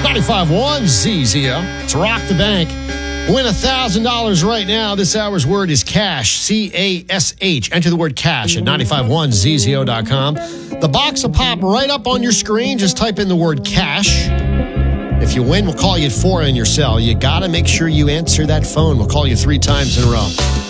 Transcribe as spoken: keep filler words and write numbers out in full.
ninety-five point one Z Z O. It's Rock the Bank. Win one thousand dollars right now. This hour's word is cash, C A S H. Enter the word cash at nine five one Z Z O dot com. The box will pop right up on your screen. Just type in the word cash. If you win, we'll call you at four in your cell. You got to make sure you answer that phone. We'll call you three times in a row.